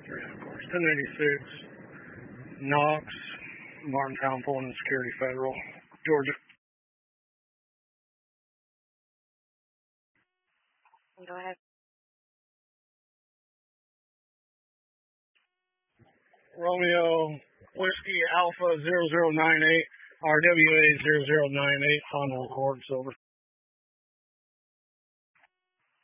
of course. 1086 Knox, Martintown Pulling Security Federal, Georgia. Go ahead. Romeo Whiskey Alpha 0098, RWA 0098, Honda Accord, Silver.